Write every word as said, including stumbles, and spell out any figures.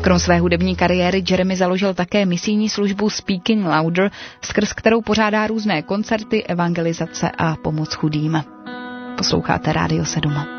Krom své hudební kariéry Jeremy založil také misijní službu Speaking Louder, skrz kterou pořádá různé koncerty, evangelizace a pomoc chudým. Posloucháte Rádio sedm.